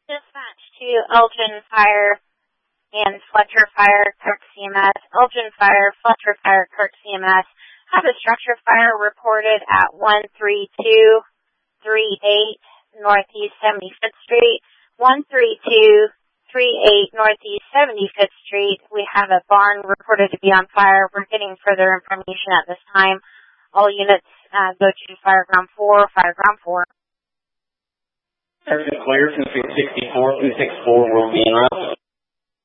Dispatch to Elgin Fire and Fletcher Fire, Kirk CMS. Elgin Fire, Fletcher Fire, Kirk CMS. Have a structure fire reported at 13238 Northeast 75th Street. 13238 Northeast 75th Street. We have a barn reported to be on fire. We're getting further information at this time. All units go to Fireground 4, Fireground 4. Clear, 264, 264 will be in route.